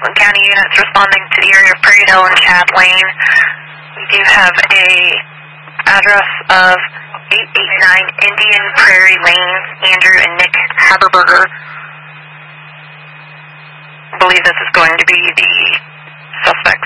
County units responding to the area of Prairie Hill and Chad Lane. We do have a address of 889 Indian Prairie Lane, Andrew and Nick Haberberger. I believe this is going to be the suspect